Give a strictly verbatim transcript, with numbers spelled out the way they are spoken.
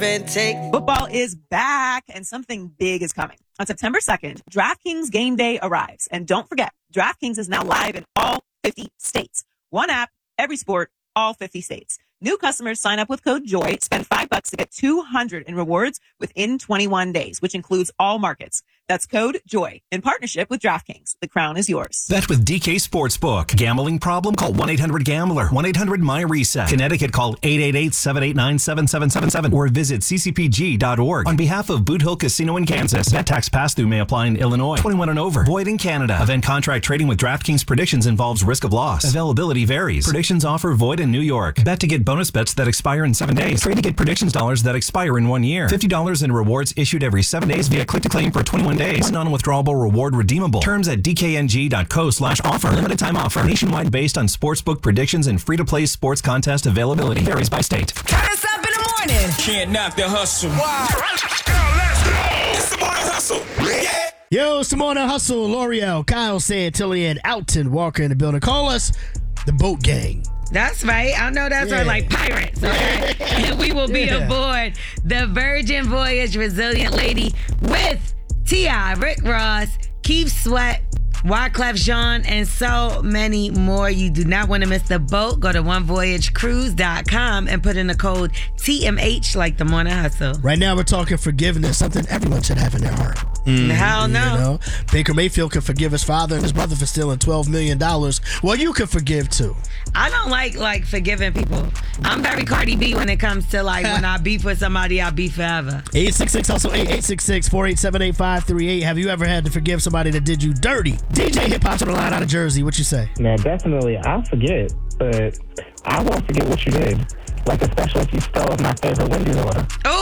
and take. Football is back and something big is coming. On September second, DraftKings Game Day arrives. And don't forget, DraftKings is now live in all fifty states. One app, every sport, all fifty states. New customers sign up with code JOY, spend five bucks to get two hundred in rewards within twenty-one days, which includes all markets. That's code JOY in partnership with DraftKings. The crown is yours. Bet with D K Sportsbook. Gambling problem? Call one eight hundred gambler. one eight hundred my reset. Connecticut, call eight eight eight, seven eight nine, seven seven seven seven or visit c c p g dot org. On behalf of Boot Hill Casino in Kansas, bet tax pass-through may apply in Illinois. twenty-one and over. Void in Canada. Event contract trading with DraftKings predictions involves risk of loss. Availability varies. Predictions offer void in New York. Bet to get bonus bets that expire in seven days. Trade to get predictions dollars that expire in one year. fifty dollars in rewards issued every seven days via click to claim for twenty-one days. Non-withdrawable reward redeemable. Terms at d k n g dot co slash offer. Limited time offer. Nationwide based on sportsbook predictions and free-to-play sports contest availability. Varies by state. Turn us up in the morning. Can't knock the hustle. Wow. Let's go. It's the morning hustle. Yeah. Yo, it's the morning hustle. L'Oreal, Kyle Santilli, and Alton Walker in the building. Call us the Boat Gang. That's right. I know that's Yeah. our like pirates. Okay? And we will be Yeah. aboard the Virgin Voyage Resilient Lady with T I, Rick Ross, Keith Sweat, Wyclef Jean, and so many more. You do not want to miss the boat. Go to one voyage cruise dot com and put in the code T M H like the morning hustle. Right now, we're talking forgiveness, something everyone should have in their heart. Hell no. You know, Baker Mayfield could forgive his father and his brother for stealing twelve million dollars. Well, you could forgive too. I don't like like forgiving people. I'm very Cardi B when it comes to like when I beef with somebody, I'll beef forever. eight six six, also eight six six, four eight seven, eight five three eight. Have you ever had to forgive somebody that did you dirty? D J Hip Hop's on the line out of Jersey. What you say? Man, definitely, I'll forget, but I won't forget what you did. Like, especially if you stole my favorite Wendy's order. Oh,